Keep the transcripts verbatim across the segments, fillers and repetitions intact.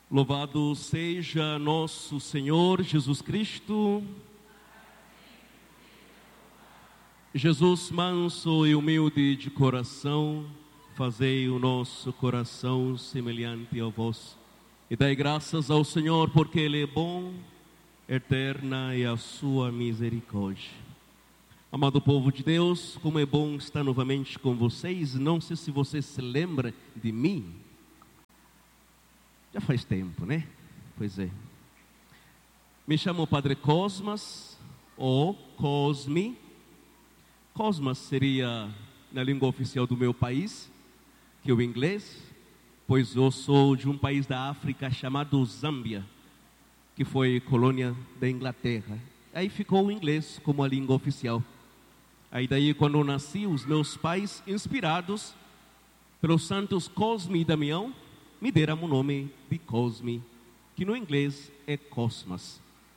Louvado seja nosso Senhor Jesus Cristo. Jesus manso e humilde de coração, fazei o nosso coração semelhante ao vosso. E dai graças ao Senhor, porque Ele é bom, eterna é a sua misericórdia. Amado povo de Deus, como é bom estar novamente com vocês. Não sei se você se lembra de mim. Já faz tempo, né? Pois é. Me chamo Padre Cosmas, ou Cosme. Cosmas seria na língua oficial do meu país, que é o inglês, pois eu sou de um país da África chamado Zâmbia, que foi colônia da Inglaterra. Aí ficou o inglês como a língua oficial. Aí daí, quando eu nasci, os meus pais, inspirados pelos santos Cosme e Damião, me deram o nome de Cosme, que no inglês é Cosmas.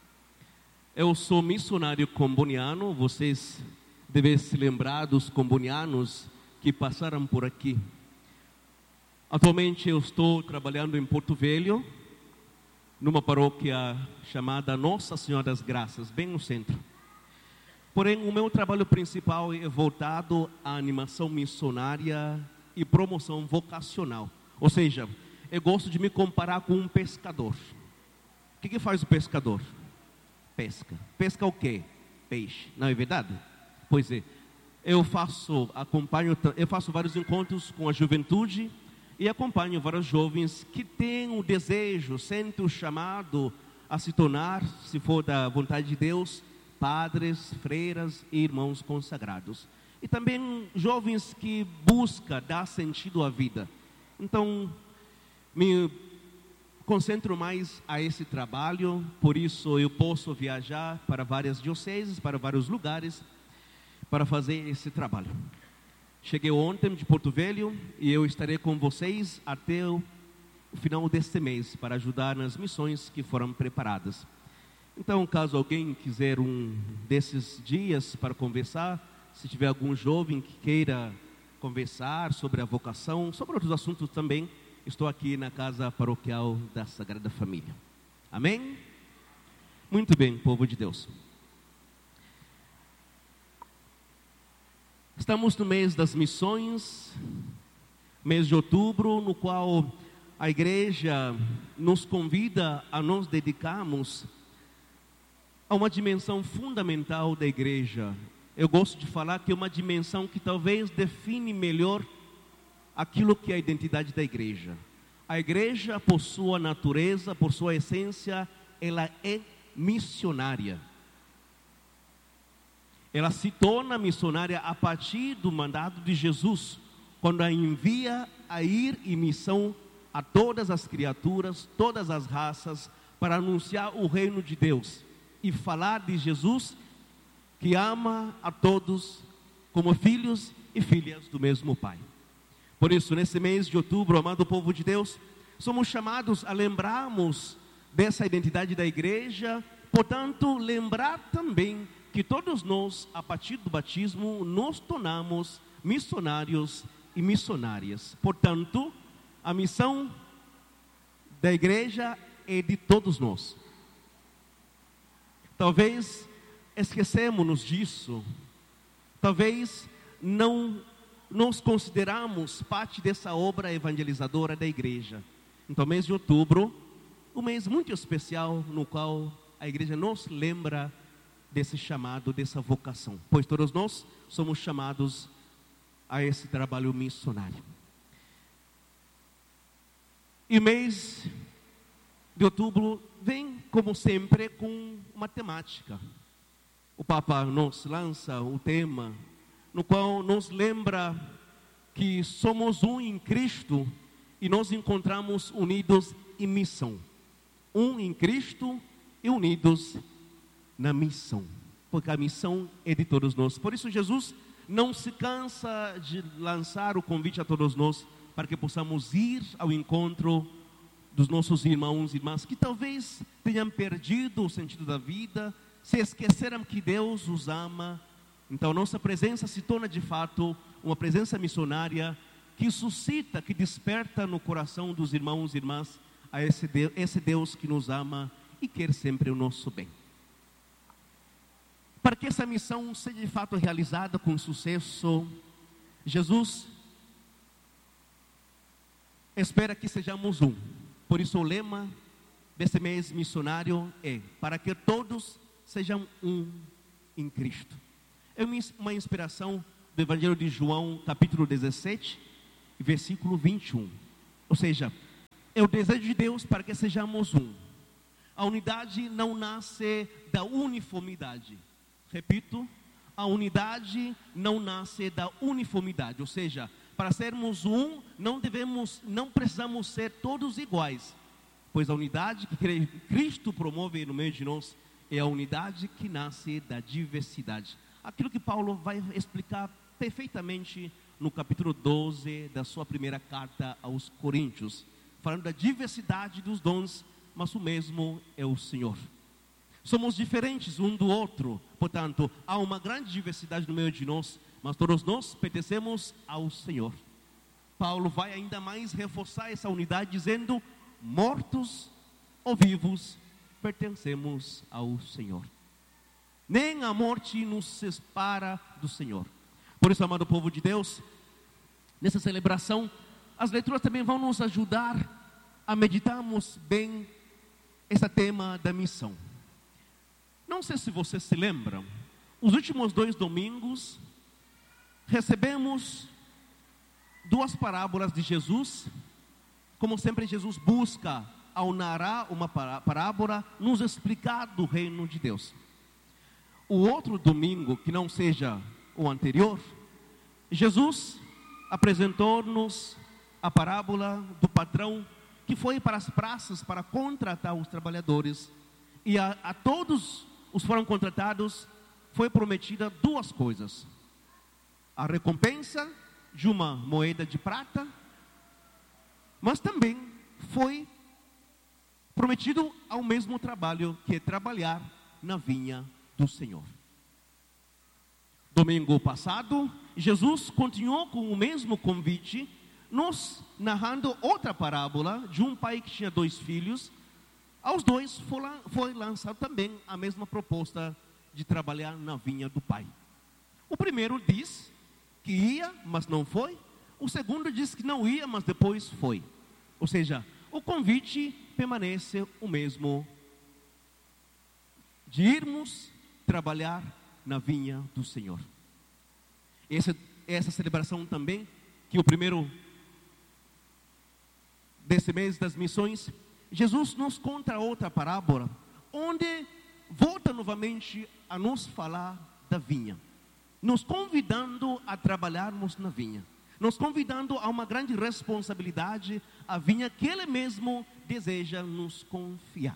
Eu sou missionário comboniano. Vocês devem se lembrar dos combonianos que passaram por aqui. Atualmente eu estou trabalhando em Porto Velho, numa paróquia chamada Nossa Senhora das Graças, bem no centro. Porém, o meu trabalho principal é voltado à animação missionária e promoção vocacional. Ou seja, eu gosto de me comparar com um pescador. O que, que faz o pescador? Pesca. Pesca o quê? Peixe. Não é verdade? Pois é. Eu faço, acompanho, eu faço vários encontros com a juventude e acompanho vários jovens que têm o desejo, sentem o chamado a se tornar, se for da vontade de Deus, padres, freiras e irmãos consagrados. E também jovens que buscam dar sentido à vida. Então, me concentro mais a esse trabalho, por isso eu posso viajar para várias dioceses, para vários lugares, para fazer esse trabalho. Cheguei ontem de Porto Velho e eu estarei com vocês até o final deste mês, para ajudar nas missões que foram preparadas. Então, caso alguém quiser um desses dias para conversar, se tiver algum jovem que queira conversar sobre a vocação, sobre outros assuntos também, estou aqui na casa paroquial da Sagrada Família. Amém? Muito bem, povo de Deus. Estamos no mês das missões, mês de outubro, no qual a igreja nos convida a nos dedicarmos a uma dimensão fundamental da igreja. Eu gosto de falar que é uma dimensão que talvez define melhor aquilo que é a identidade da igreja. A igreja, por sua natureza, por sua essência, ela é missionária. Ela se torna missionária a partir do mandato de Jesus, quando a envia a ir em missão a todas as criaturas, todas as raças, para anunciar o reino de Deus e falar de Jesus, que ama a todos como filhos e filhas do mesmo Pai. Por isso, nesse mês de outubro, amado povo de Deus, somos chamados a lembrarmos dessa identidade da igreja. Portanto, lembrar também que todos nós, a partir do batismo, nos tornamos missionários e missionárias. Portanto, a missão da igreja é de todos nós. Talvez esquecemos disso, talvez não nos consideramos parte dessa obra evangelizadora da igreja. Então, mês de outubro, um mês muito especial, no qual a igreja nos lembra desse chamado, dessa vocação, pois todos nós somos chamados a esse trabalho missionário. E o mês de outubro vem, como sempre, com uma temática. O Papa nos lança o tema, no qual nos lembra que somos um em Cristo e nos encontramos unidos em missão. Um em Cristo e unidos na missão, porque a missão é de todos nós. Por isso Jesus não se cansa de lançar o convite a todos nós, para que possamos ir ao encontro dos nossos irmãos e irmãs que talvez tenham perdido o sentido da vida, se esqueceram que Deus os ama. Então nossa presença se torna de fato uma presença missionária que suscita, que desperta no coração dos irmãos e irmãs a esse Deus, esse Deus que nos ama e quer sempre o nosso bem. Para que essa missão seja de fato realizada com sucesso, Jesus espera que sejamos um. Por isso o lema desse mês missionário é: para que todos sejam um em Cristo. É uma inspiração do Evangelho de João, capítulo dezessete, versículo vinte e um. Ou seja, é o desejo de Deus para que sejamos um. A unidade não nasce da uniformidade. Repito, a unidade não nasce da uniformidade. Ou seja, para sermos um, não devemos, não precisamos ser todos iguais. Pois a unidade que Cristo promove no meio de nós é a unidade que nasce da diversidade. Aquilo que Paulo vai explicar perfeitamente no capítulo doze da sua primeira carta aos Coríntios, falando da diversidade dos dons, mas o mesmo é o Senhor. Somos diferentes um do outro, portanto, há uma grande diversidade no meio de nós, mas todos nós pertencemos ao Senhor. Paulo vai ainda mais reforçar essa unidade, dizendo: mortos ou vivos, pertencemos ao Senhor. Nem a morte nos separa do Senhor. Por isso, amado povo de Deus, nessa celebração, as leituras também vão nos ajudar a meditarmos bem esse tema da missão. Não sei se vocês se lembram, os últimos dois domingos, recebemos duas parábolas de Jesus. Como sempre, Jesus busca, ao narrar uma parábola, nos explicar do reino de Deus. O outro domingo, que não seja o anterior, Jesus apresentou-nos a parábola do patrão que foi para as praças para contratar os trabalhadores, e a, a todos os foram contratados foi prometida duas coisas: a recompensa de uma moeda de prata, mas também foi prometido ao mesmo trabalho, que é trabalhar na vinha do Senhor. Domingo passado, Jesus continuou com o mesmo convite, nos narrando outra parábola de um pai que tinha dois filhos. Aos dois foi, foi lançado também a mesma proposta de trabalhar na vinha do pai. O primeiro diz que ia, mas não foi. O segundo diz que não ia, mas depois foi. Ou seja, o convite permanece o mesmo, de irmos trabalhar na vinha do Senhor. Essa, essa celebração também, que o primeiro desse mês das missões, Jesus nos conta outra parábola, onde volta novamente a nos falar da vinha, nos convidando a trabalharmos na vinha, nos convidando a uma grande responsabilidade, a vinha que Ele mesmo deseja nos confiar.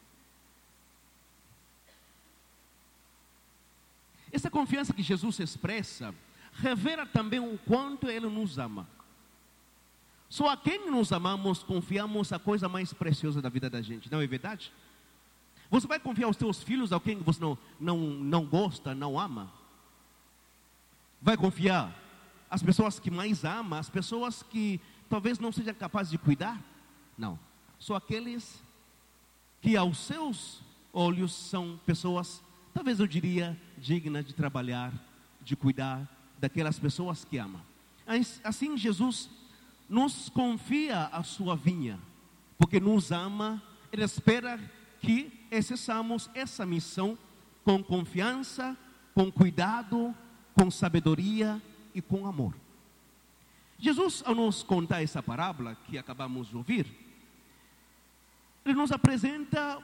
Essa confiança que Jesus expressa revela também o quanto Ele nos ama. Só a quem nos amamos confiamos a coisa mais preciosa da vida da gente, não é verdade? Você vai confiar os seus filhos a quem você não, não, não gosta, não ama? Vai confiar as pessoas que mais ama, as pessoas que talvez não sejam capazes de cuidar? Não. Só aqueles que aos seus olhos são pessoas, talvez eu diria, dignas de trabalhar, de cuidar daquelas pessoas que ama. Assim Jesus nos confia a sua vinha, porque nos ama. Ele espera que exerçamos essa missão com confiança, com cuidado, com sabedoria e com amor. Jesus, ao nos contar essa parábola que acabamos de ouvir, Ele nos apresenta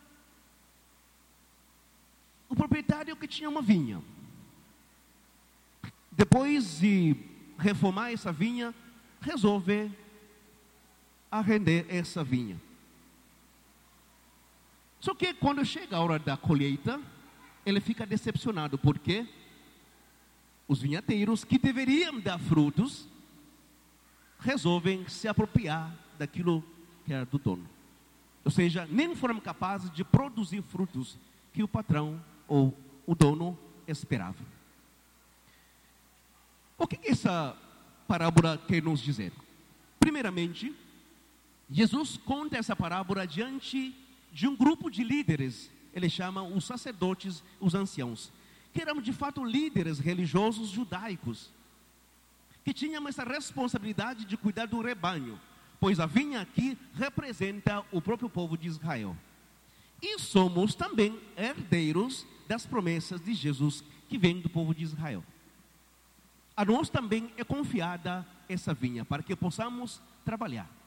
o proprietário que tinha uma vinha. Depois de reformar essa vinha, resolve arrender essa vinha. Só que quando chega a hora da colheita, ele fica decepcionado, porque os vinhateiros que deveriam dar frutos resolvem se apropriar daquilo que era do dono. Ou seja, nem foram capazes de produzir frutos que o patrão ou o dono esperava. O que essa parábola quer nos dizer? Primeiramente, Jesus conta essa parábola diante de um grupo de líderes. Ele chama os sacerdotes, os anciãos, que eram de fato líderes religiosos judaicos, que tinham essa responsabilidade de cuidar do rebanho, pois a vinha aqui representa o próprio povo de Israel. E somos também herdeiros das promessas de Jesus que vem do povo de Israel. A nós também é confiada essa vinha para que possamos trabalhar.